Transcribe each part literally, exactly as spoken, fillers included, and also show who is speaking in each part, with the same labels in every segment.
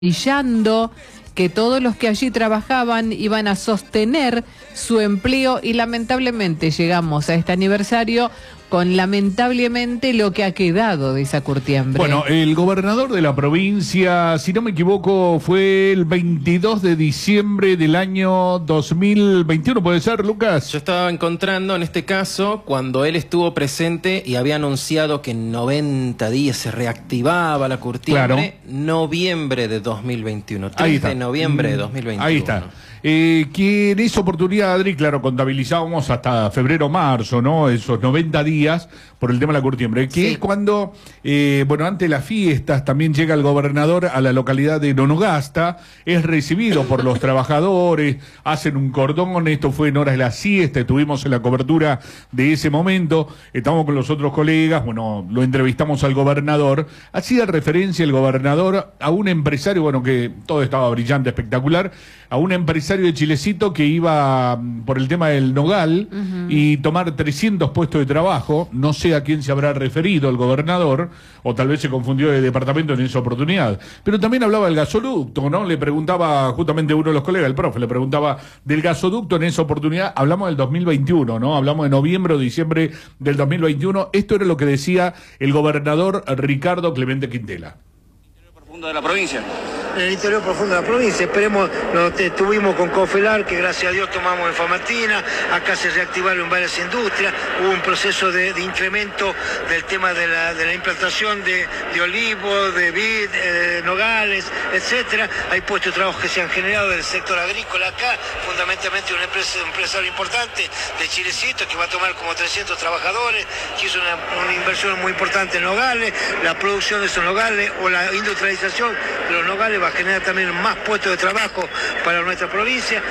Speaker 1: brillando, que todos los que allí trabajaban iban a sostener su empleo y lamentablemente llegamos a este aniversario con lamentablemente lo que ha quedado de esa curtiembre.
Speaker 2: Bueno, el gobernador de la provincia, si no me equivoco, fue el veintidós de diciembre del año dos mil veintiuno, ¿puede ser, Lucas?
Speaker 3: Yo estaba encontrando en este caso cuando él estuvo presente y había anunciado que en noventa días se reactivaba la curtiembre. Claro. Noviembre de dos mil veintiuno, tres de noviembre de dos mil veintiuno.
Speaker 2: Ahí está. Eh, que en esa oportunidad, Adri, claro, contabilizábamos hasta febrero, marzo, ¿no? Esos noventa días por el tema de la curtiembre, que sí. Es cuando, eh, bueno, antes de las fiestas también llega el gobernador a la localidad de Nonogasta, es recibido por los trabajadores, hacen un cordón, esto fue en horas de la siesta, estuvimos en la cobertura de ese momento, estamos con los otros colegas, bueno, lo entrevistamos al gobernador, hacía referencia el gobernador a un empresario, bueno, que todo estaba brillante, espectacular, a un empresario de Chilecito que iba por el tema del nogal uh-huh. y tomar trescientos puestos de trabajo, no sé a quién se habrá referido el gobernador, o tal vez se confundió de departamento en esa oportunidad, pero también hablaba del gasoducto, ¿no? Le preguntaba justamente uno de los colegas, el profe, le preguntaba del gasoducto en esa oportunidad, hablamos del dos mil veintiuno, ¿no? Hablamos de noviembre o diciembre del dos mil veintiuno, esto era lo que decía el gobernador Ricardo Clemente Quintela.
Speaker 4: Profundo de la provincia.
Speaker 5: En el interior profundo de la provincia, esperemos, lo tuvimos con Cofelar, que gracias a Dios tomamos en Famatina, acá se reactivaron varias industrias, hubo un proceso de, de incremento del tema de la, de la implantación de, de olivos, de vid, eh, nogales, etcétera. Hay puestos de trabajo que se han generado del sector agrícola acá, fundamentalmente una empresa, un empresario importante de Chilecito que va a tomar como trescientos trabajadores, que hizo una, una inversión muy importante en nogales, la producción de esos nogales o la industrialización de los nogales va a generar también más puestos de trabajo para nuestra provincia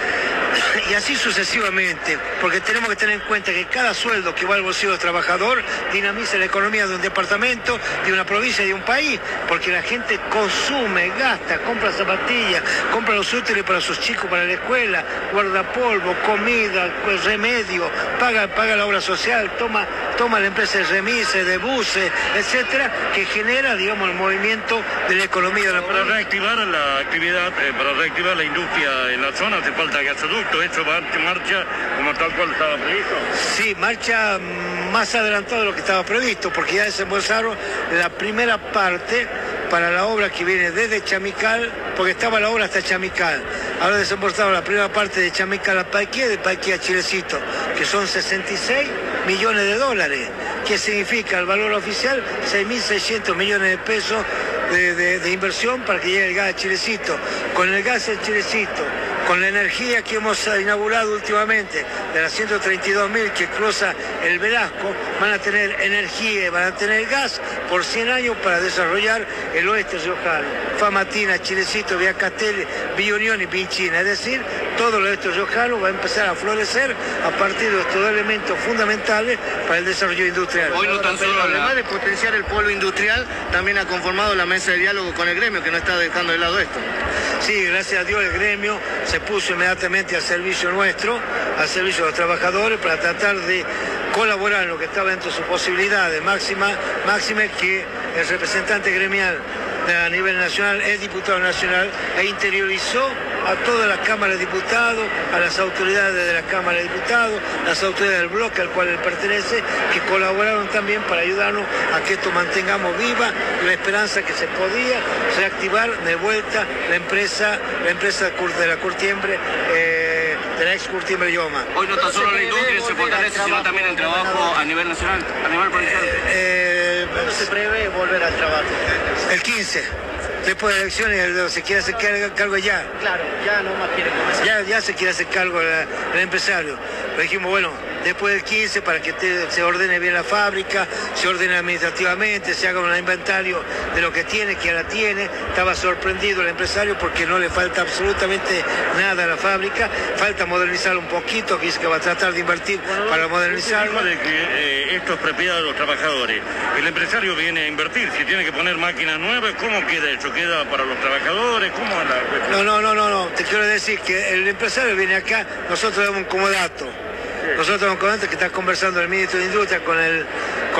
Speaker 5: y así sucesivamente, porque tenemos que tener en cuenta que cada sueldo que va al bolsillo del trabajador dinamiza la economía de un departamento, de una provincia y de un país, porque la gente consume, gasta, compra zapatillas, compra los útiles para sus chicos para la escuela, guardapolvo, comida, remedio, paga, paga la obra social, toma, toma la empresa de remises, de buses, etcétera, que genera, digamos, el movimiento de la economía de la provincia.
Speaker 4: Para reactivar la actividad, eh, para reactivar la industria en la zona hace falta gasoducto, ¿eso marcha, marcha como tal cual estaba previsto?
Speaker 5: Sí, marcha más adelantado de lo que estaba previsto, porque ya desembolsaron la primera parte para la obra que viene desde Chamical, porque estaba la obra hasta Chamical. Ahora desembolsaron la primera parte de Chamical a Paiquía, de Paiquía a Chilecito, que son sesenta y seis millones de dólares. ¿Qué significa el valor oficial? seis mil seiscientos millones de pesos de, de, de inversión para que llegue el gas a Chilecito. Con el gas de Chilecito, con la energía que hemos inaugurado últimamente, de las ciento treinta y dos mil que cruza el Velasco, van a tener energía, van a tener gas por cien años para desarrollar el oeste riojano. Famatina, Chilecito, Villa Castelli, Villa Unión y Pinchina. Es decir, todo el oeste riojano va a empezar a florecer a partir de estos elementos fundamentales para el desarrollo industrial.
Speaker 4: Hoy no tan solo,
Speaker 5: además de potenciar el polo industrial, también ha conformado la mesa de diálogo con el gremio, que no está dejando de lado esto. Sí, gracias a Dios el gremio se puso inmediatamente al servicio nuestro, al servicio de los trabajadores, para tratar de colaborar en lo que estaba dentro de sus posibilidades. Máxima, máxima que el representante gremial a nivel nacional es diputado nacional e interiorizó a toda la Cámara de Diputados, a las autoridades de la Cámara de Diputados, las autoridades del bloque al cual él pertenece, que colaboraron también para ayudarnos a que esto mantengamos viva la esperanza que se podía reactivar de vuelta la empresa, la empresa de la curtiembre, eh, de la ex curtiembre Yoma.
Speaker 4: Hoy no tan solo la industria se fortalece, sino también el trabajo a nivel nacional, a nivel provincial.
Speaker 5: Eh, ¿Cuándo se prevé volver al trabajo? El quince. Después de elecciones se quiere hacer cargo ya.
Speaker 6: Claro, ya no más quiere comenzar.
Speaker 5: Ya, ya se quiere hacer cargo el, el empresario. Pero dijimos, bueno, después del quince, para que te, se ordene bien la fábrica, se ordene administrativamente, se haga un inventario de lo que tiene, que ahora tiene. Estaba sorprendido el empresario porque no le falta absolutamente nada a la fábrica. Falta modernizar un poquito, que dice que va a tratar de invertir bueno, para modernizarlo.
Speaker 4: De que eh, esto es propiedad de los trabajadores. El empresario viene a invertir, si tiene que poner máquinas nuevas, ¿cómo queda eso? ¿Queda para los trabajadores? ¿Cómo es la cuestión?
Speaker 5: No, no, no, no, no. Te quiero decir que el empresario viene acá, nosotros damos un comodato. Nosotros damos un comodato que está conversando el ministro de Industria con el, con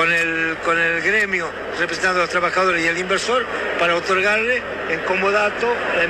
Speaker 5: con el, con el gremio representando a los trabajadores y el inversor para otorgarle en comodato la